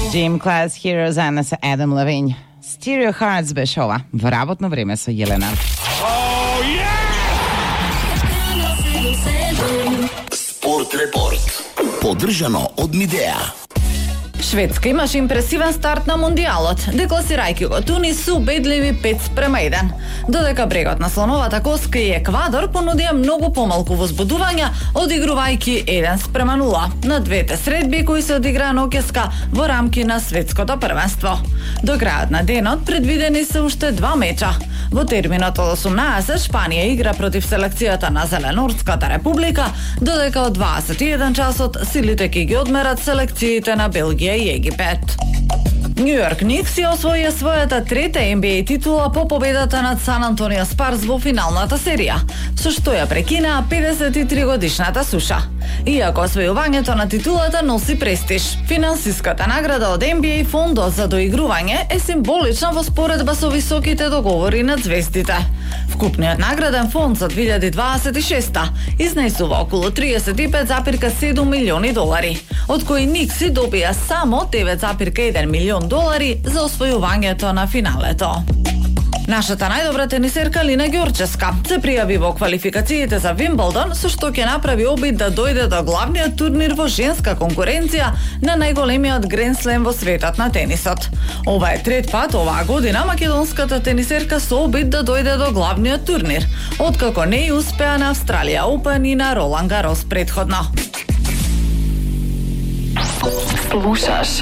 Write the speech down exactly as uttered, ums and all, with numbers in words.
Gym Class Heroes заедно со Адам Левин. Stereo Hearts беше ова во работно време со Јелена. Oh, yeah! Спорт репорт. Поддржано од Мидеа. Шведска имаше импресивен старт на Мондијалот, декласирајќи го Тунис со убедливи пет спрема еден. Додека брегот на слоновата коска и Еквадор понудија многу помалку возбудувања, одигрувајќи еден спрема нула на двете средби кои се одиграа ноќеска во рамки на светското првенство. До крајот на денот предвидени се уште два меча. Во терминот од осумнаесет Шпанија игра против селекцијата на Зеленорската република, додека од дваесет и еден часот силите ќе ги одмерат селекциите на Белгија и Египет. Нью Йорк Никс ја освоија својата трета Н Б А титула по победата над Сан Антонио Спарс во финалната серија, со што ја прекинаа педесет и три годишната суша. Иако освојувањето на титулата носи престиж, финансиската награда од Н Б А фондот за доигрување е символична во споредба со високите договори на звездите. Вкупниот награден фонд за две илјади дваесет и шеста изнесува околу триесет и пет зарез седум милиони долари, од кои Никси добија само девет зарез еден милион долари за освојувањето на финалето. Нашата најдобра тенисерка Лина Ѓурчевска се пријави во квалификациите за Вимблдон, со што ќе направи обид да дојде до главниот турнир во женска конкуренција на најголемиот Гранд Слем во светот на тенисот. Ова е трет пат оваа година македонската тенисерка со обид да дојде до главниот турнир, откако не и успеа на Австралија Опен и на Ролан Гарос претходно. Слушаш